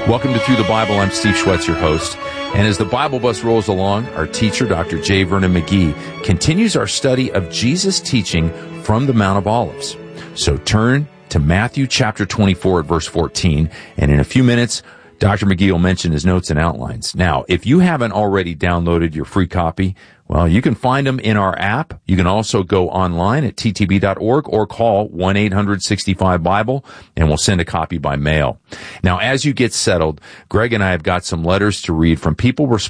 Welcome to Through the Bible. I'm Steve Schwetz, your host. And as the Bible bus rolls along, our teacher, Dr. J. Vernon McGee, continues our study of Jesus' teaching from the Mount of Olives. So turn to Matthew chapter 24 at verse 14, and in a few minutes, Dr. McGee will mention his notes and outlines. Now, if you haven't already downloaded your free copy, well, you can find them in our app. You can also go online at ttb.org or call 1-800-65-BIBLE, and we'll send a copy by mail. Now, as you get settled, Greg and I have got some letters to read from people